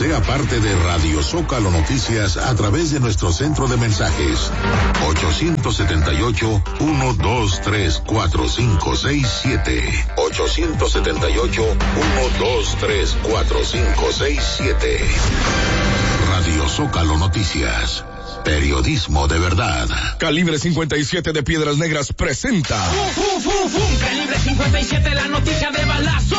Sea parte de Radio Zócalo Noticias a través de nuestro centro de mensajes 878-123-4567. 878-123-4567. Radio Zócalo Noticias. Periodismo de verdad. Calibre 57 de Piedras Negras presenta. Calibre 57, la noticia de balazo.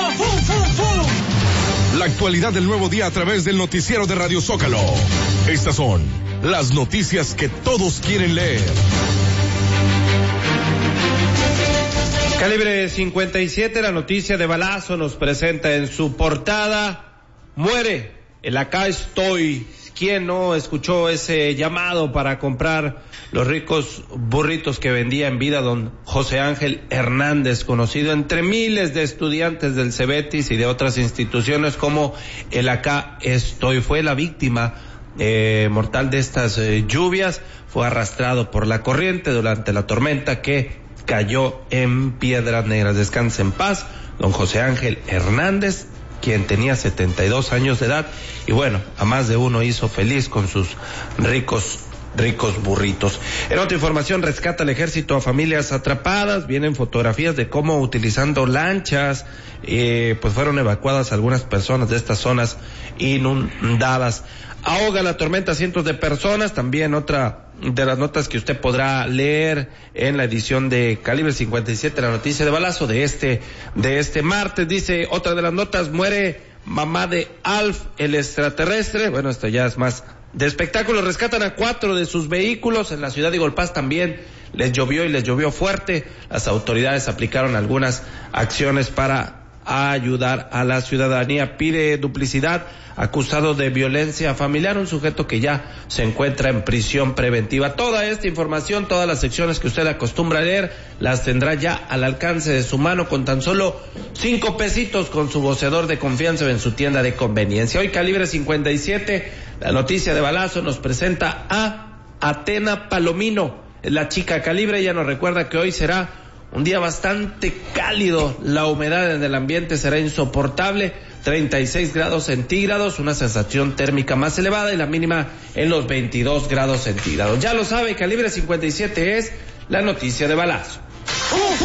La actualidad del nuevo día a través del noticiero de Radio Zócalo. Estas son las noticias que todos quieren leer. Calibre 57, la noticia de balazo, nos presenta en su portada: muere el acá estoy. ¿Quién no escuchó ese llamado para comprar los ricos burritos que vendía en vida don José Ángel Hernández, conocido entre miles de estudiantes del Cebetis y de otras instituciones como el acá estoy? Fue la víctima mortal de estas lluvias, fue arrastrado por la corriente durante la tormenta que cayó en Piedras Negras. Descanse en paz, don José Ángel Hernández, quien tenía 72 años de edad, y bueno, a más de uno hizo feliz con sus ricos burritos. En otra información, rescata el ejército a familias atrapadas. Vienen fotografías de cómo, utilizando lanchas, pues fueron evacuadas algunas personas de estas zonas inundadas. Ahoga la tormenta a cientos de personas. También otra de las notas que usted podrá leer en la edición de Calibre 57, la noticia de balazo de este martes. Dice otra de las notas: muere mamá de Alf, el extraterrestre. Bueno, esto ya es más de espectáculo. Rescatan a 4 de sus vehículos. En la ciudad de Golpaz también les llovió fuerte. Las autoridades aplicaron algunas acciones para ayudar a la ciudadanía. Pide duplicidad, acusado de violencia familiar, un sujeto que ya se encuentra en prisión preventiva. Toda esta información, todas las secciones que usted acostumbra a leer, las tendrá ya al alcance de su mano con tan solo 5 pesitos con su voceador de confianza o en su tienda de conveniencia. Hoy Calibre 57, la noticia de balazo, nos presenta a Atena Palomino, la chica Calibre. Ella nos recuerda que hoy será un día bastante cálido, la humedad en el ambiente será insoportable, 36 grados centígrados, una sensación térmica más elevada y la mínima en los 22 grados centígrados. Ya lo sabe, Calibre 57 es la noticia de balazo.